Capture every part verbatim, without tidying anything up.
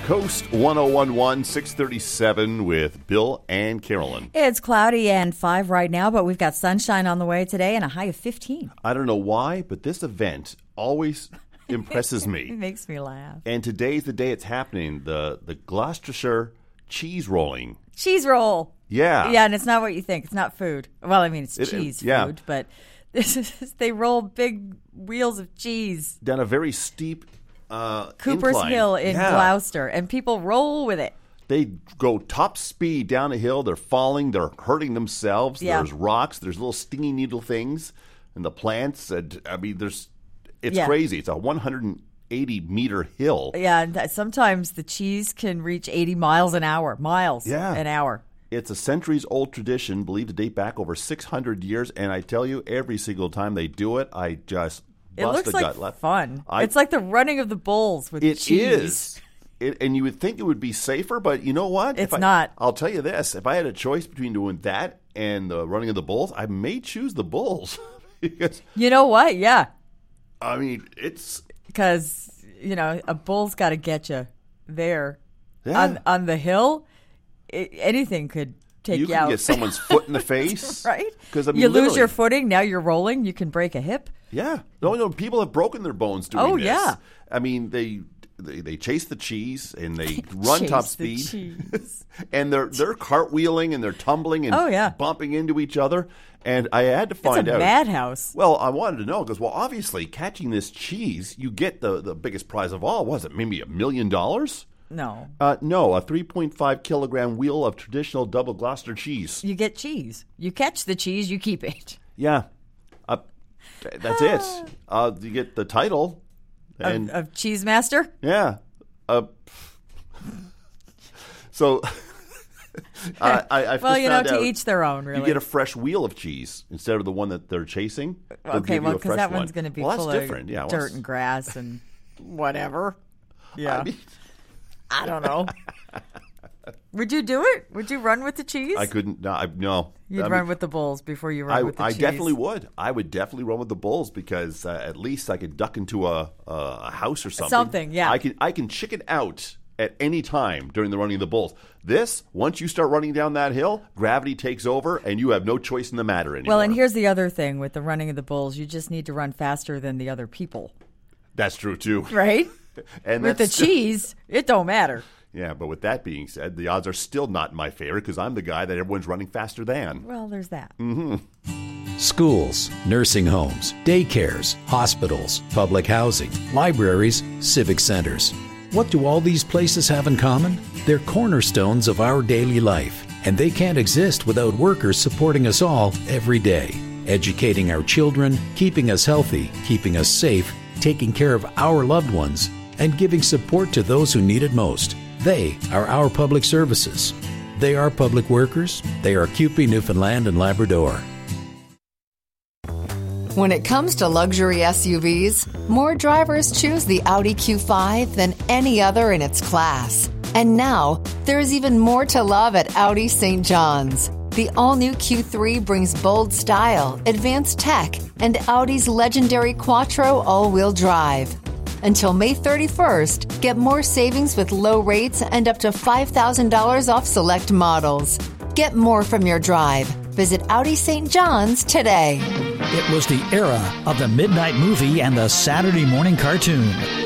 Coast one oh one point one, six thirty-seven with Bill and Carolyn. It's cloudy and five right now, but we've got sunshine on the way today and a high of fifteen. I don't know why, but this event always impresses me. It makes me laugh. And today's the day it's happening, the, the Gloucestershire cheese rolling. Cheese roll. Yeah. Yeah, and it's not what you think. It's not food. Well, I mean, it's It- cheese it- yeah. food, but this is, they roll big wheels of cheese. Down a very steep uh, Cooper's incline. Hill in Yeah. Gloucester, and people roll with it. They go top speed down a hill. They're falling. They're hurting themselves. Yeah. There's rocks. There's little stinging needle things. And the plants. And, I mean, there's. It's Yeah. crazy. It's a one hundred eighty meter hill. Yeah, and that- sometimes the cheese can reach eighty miles an hour. Miles Yeah. an hour. It's a centuries-old tradition, believed to date back over six hundred years. And I tell you, every single time they do it, I just It bust looks a like gut laugh. fun. I- It's like the running of the bulls with It cheese. is. It, and you would think it would be safer, but you know what? It's If I- not. I'll tell you this. If I had a choice between doing that and the running of the bulls, I may choose the bulls. because, You know what? Yeah, I mean, it's... because you know a bull's got to get you there Yeah. on on the hill. It, anything could take You you, can out. get someone's foot in the face. right? 'Cause, I mean, you lose literally- your footing. Now you're rolling. You can break a hip. Yeah. No, no, people have broken their bones doing Oh, this. yeah. I mean, they... They, they chase the cheese and they run Chase top the speed, cheese. and they're they're cartwheeling and they're tumbling and Oh, yeah. bumping into each other. And I had to It's find a out. madhouse. Well, I wanted to know because, well, obviously, catching this cheese, you get the, the biggest prize of all. Was it maybe a million dollars? No, Uh, no, a three point five kilogram wheel of traditional double Gloucester cheese. you get cheese. You catch the cheese. You keep it. Yeah, uh, that's it. Uh, you get the title, and Of, of Cheese Master. yeah, uh, so I, I, I Well, just you know, found to out each their own. Really. You get a fresh wheel of cheese instead of the one that they're chasing. They'll Okay, give you well, a because fresh that one. one's going to be well, full that's of different. Yeah, dirt well, and grass and whatever. Yeah, I mean, I don't know. Would you do it? Would you run with the cheese? I couldn't. No, I, no. You'd I run mean, with the bulls before you run I, with the I cheese. definitely would. I would definitely run with the bulls because uh, at least I could duck into a, a, a house or something. Something, yeah. I can I can chicken out at any time during the running of the bulls. This, once you start running down that hill, gravity takes over and you have no choice in the matter anymore. Well, and here's the other thing with the running of the bulls: you just need to run faster than the other people, That's true too. right? And With the that's still- cheese, it don't matter. Yeah, but with that being said, the odds are still not in my favor because I'm the guy that everyone's running faster than. Well, there's that. Schools, nursing homes, daycares, hospitals, public housing, libraries, civic centers. What do all these places have in common? They're cornerstones of our daily life, and they can't exist without workers supporting us all every day, educating our children, keeping us healthy, keeping us safe, taking care of our loved ones, and giving support to those who need it most. They are our public services. They are public workers. They are C U P E Newfoundland and Labrador. When it comes to luxury S U Vs, more drivers choose the Audi Q five than any other in its class. And now, there's even more to love at Audi Saint John's. The all-new Q three brings bold style, advanced tech, and Audi's legendary Quattro all-wheel drive. Until May thirty-first, get more savings with low rates and up to five thousand dollars off select models. Get more from your drive. Visit Audi Saint John's today. It was the era of the midnight movie and the Saturday morning cartoon.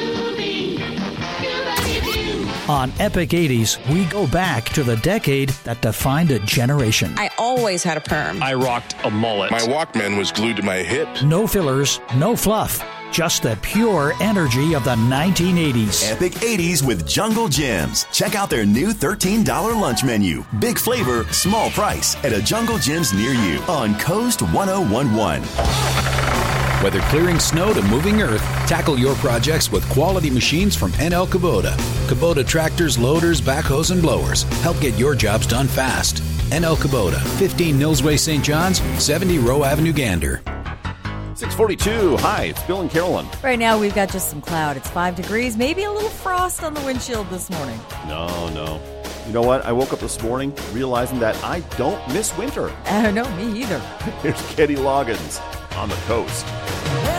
On Epic eighties, we go back to the decade that defined a generation. I always had a perm. I rocked a mullet. My Walkman was glued to my hip. No fillers, no fluff, just the pure energy of the nineteen eighties. Epic eighties with Jungle Gyms. Check out their new thirteen dollars lunch menu. Big flavor, small price at a Jungle Gyms near you on Coast one oh one point one. Whether clearing snow to moving earth, tackle your projects with quality machines from N L Kubota. Kubota tractors, loaders, backhoes, and blowers help get your jobs done fast. N L Kubota, fifteen Nilsway, Saint John's, seventy Rowe Avenue, Gander. six forty-two. Hi, it's Bill and Carolyn. Right now, we've got just some cloud. It's five degrees, maybe a little frost on the windshield this morning. No, no. You know what? I woke up this morning realizing that I don't miss winter. Uh, no, me either. Here's Kenny Loggins on the coast.